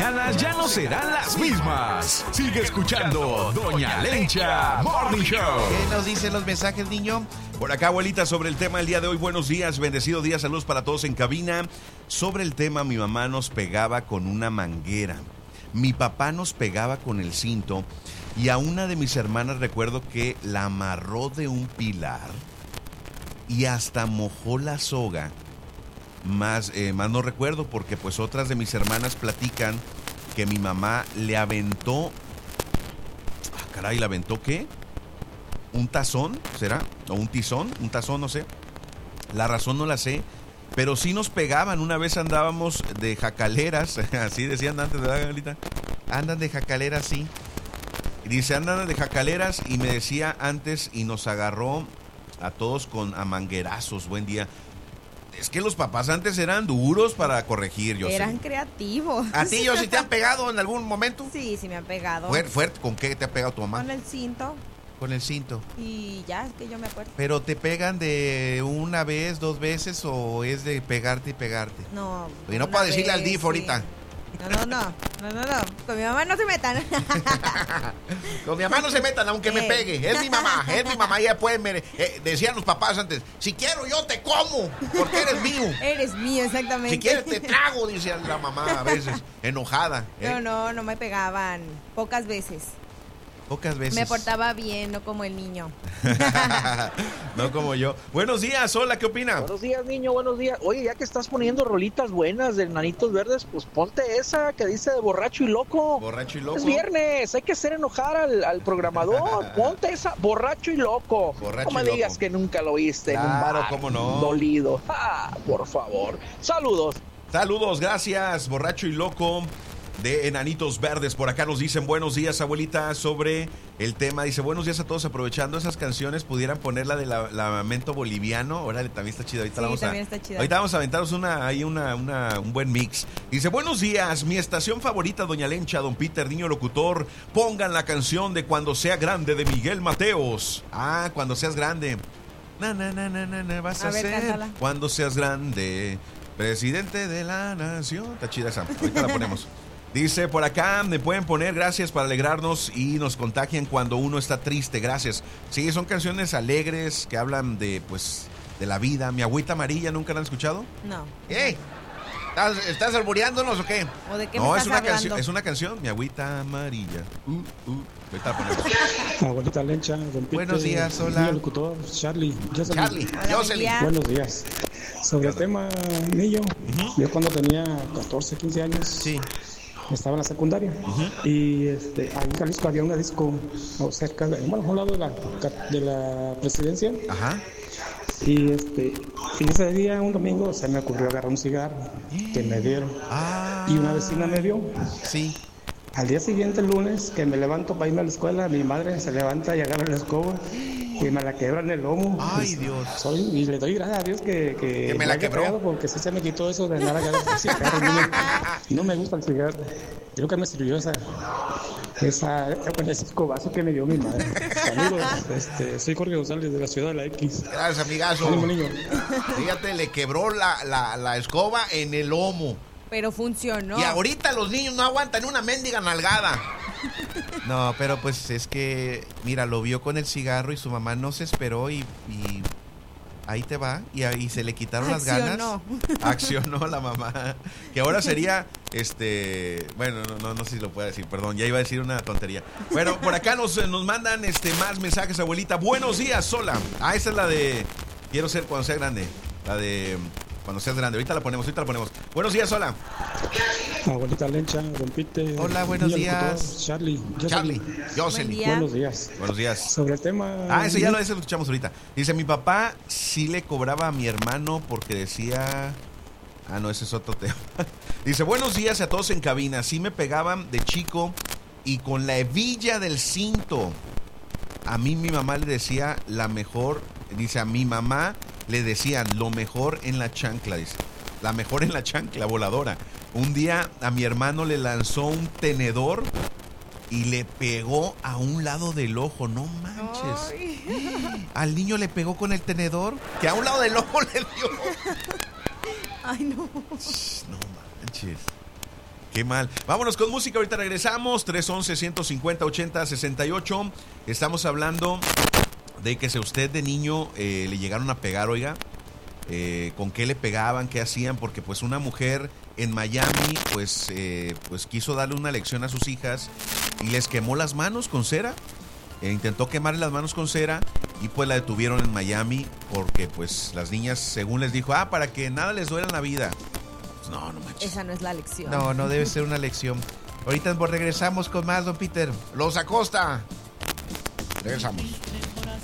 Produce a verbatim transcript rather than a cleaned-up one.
mañanas ya no serán las mismas. Sigue escuchando Doña Lencha Morning Show. ¿Qué nos dicen los mensajes, niño? Por acá, abuelita, sobre el tema del día de hoy. Buenos días, bendecido día, saludos para todos en cabina. Sobre el tema, mi mamá nos pegaba con una manguera. Mi papá nos pegaba con el cinto. Y a una de mis hermanas recuerdo que la amarró de un pilar y hasta mojó la soga. Más, eh, más no recuerdo porque pues otras de mis hermanas platican que mi mamá le aventó... Ah, caray, ¿le aventó qué? ¿Un tazón? ¿Será? ¿O un tizón? ¿Un tazón? No sé. La razón no la sé. Pero sí nos pegaban. Una vez andábamos de jacaleras. Así decían antes, ¿verdad, Gabrielita? Andan de jacaleras, sí. Dice, andan de jacaleras y me decía antes y nos agarró a todos con a manguerazos. Buen día. Es que los papás antes eran duros para corregir, yo Eran sí. creativos. ¿A ti, yo sí te han pegado en algún momento? Sí, sí me han pegado. Fuerte, fuerte. ¿Con qué te ha pegado tu mamá? Con el cinto. Con el cinto. Y ya, es que yo me acuerdo. ¿Pero te pegan de una vez, dos veces o es de pegarte y pegarte? No. Y no una para decirle al vez, D I F sí. ahorita. No, no, no, no, no, no. Con mi mamá no se metan. Con mi mamá no se metan, aunque me Eh. pegue. Es mi mamá, es mi mamá. Ella puede, mere- eh, decían los papás antes, si quiero yo te como, porque eres mío. Eres mío, exactamente. Si quieres te trago, dice la mamá a veces, enojada. ¿eh? No, no, no me pegaban. Pocas veces. Pocas veces. Me portaba bien, no como el niño. No como yo. Buenos días, hola, ¿qué opina? Buenos días, niño, buenos días. Oye, ya que estás poniendo rolitas buenas de Nanitos Verdes, pues ponte esa que dice de borracho y loco. Borracho y loco. Es viernes, hay que hacer enojar al, al programador. Ponte esa, borracho y loco. Borracho no me y digas loco. que nunca lo oíste en un Claro, bar cómo no. dolido. Ah, por favor. Saludos. Saludos, gracias, borracho y loco de Enanitos Verdes. Por acá nos dicen buenos días, abuelita, sobre el tema. Dice, buenos días a todos, aprovechando esas canciones, pudieran poner la de la, Lamento Boliviano. Órale, también está chida. Ahorita Sí, la vamos también a, está chida. Ahorita vamos a aventarnos una, ahí una, una, un buen mix. Dice, buenos días, mi estación favorita, Doña Lencha, Don Peter, niño locutor. Pongan la canción de Cuando sea grande de Miguel Mateos. Ah, Cuando seas grande. Na, na, na, na, na, na, vas a, A ver, ser cántala. cuando seas grande, presidente de la nación. Está chida esa, ahorita la ponemos. Dice por acá, me pueden poner gracias para alegrarnos y nos contagian cuando uno está triste, gracias. Sí, son canciones alegres que hablan de, pues, de la vida. Mi agüita amarilla, ¿nunca la han escuchado? No. ¿Eh? ¿Estás, estás albureándonos o qué? ¿O de qué No, me es estás una hablando? canción, es una canción, mi agüita amarilla. Uh, uh. Ahorita la ponemos. Abuelita Lencha, don Peter, Buenos días, hola. niño locutor, Charlie, Jocelyn. Charlie, Hola, Jocelyn. María. Buenos días. Sobre el tema niño, yo cuando tenía catorce, quince años, Sí. estaba en la secundaria y este, ahí en Jalisco había una disco o cerca, de, bueno, a un lado de la, de la presidencia. Ajá. Y este, y ese día, un domingo, se me ocurrió agarrar un cigarro que me dieron Ah. y una vecina me dio. Sí. Al día siguiente, el lunes, que me levanto para irme a la escuela, mi madre se levanta y agarra la escoba y me la quebra en el lomo. Ay, Y Dios. Soy, y le doy gracias a Dios que, que, Que me la haya quebró. pegado, porque sí se me quitó eso de andar agarrando el cigarro. No me, no me gusta el cigarro. Creo que me sirvió esa, esa, ese escobazo que me dio mi madre. Saludos, este, soy Jorge González de la ciudad de la X. Gracias, amigazo. Ánimo, niño. Fíjate, le quebró la, la, la escoba en el lomo. Pero funcionó. Y ahorita los niños no aguantan una mendiga nalgada. No, pero pues es que, mira, lo vio con el cigarro y su mamá no se esperó y, y ahí te va. Y ahí se le quitaron las ganas. Accionó. Accionó la mamá. Que ahora sería, este, bueno, no, no, no sé si lo puedo decir, perdón, ya iba a decir una tontería. Bueno, por acá nos, nos mandan este más mensajes, abuelita. Buenos días, sola. Ah, esa es la de quiero ser cuando sea grande. La de cuando seas grande. Ahorita la ponemos, ahorita la ponemos. Buenos días, sola. Abuelita Lencha, don Peter. Hola, buenos niño días. locutor, Charlie, Jocelyn. Charlie, Jocelyn. Buen día. Buenos días. Buenos días. Sobre el tema... Ah, ese ya lo, ese lo escuchamos ahorita. Dice, mi papá sí le cobraba a mi hermano porque decía... Ah, no, ese es otro tema. Dice, buenos días a todos en cabina. Sí me pegaban de chico y con la hebilla del cinto. A mí mi mamá le decía la mejor... Dice, a mi mamá le decían lo mejor en la chancla, dice. La mejor en la chancla voladora. Un día a mi hermano le lanzó un tenedor y le pegó a un lado del ojo. No manches. Ay. Al niño le pegó con el tenedor. Que a un lado del ojo le dio. Ay, no. No manches. Qué mal. Vámonos con música, ahorita regresamos. tres once, ciento cincuenta, ochenta, sesenta y ocho. Estamos hablando de que si a usted de niño eh, le llegaron a pegar, oiga, eh, con qué le pegaban, qué hacían, porque pues una mujer en Miami pues, eh, pues quiso darle una lección a sus hijas y les quemó las manos con cera. Eh, intentó quemarle las manos con cera y pues la detuvieron en Miami porque pues las niñas, según les dijo, ah, para que nada les duela en la vida. Pues, no, no manches. Esa no es la lección. No, no debe ser una lección. Ahorita regresamos con más, don Peter. Los Acosta. Regresamos.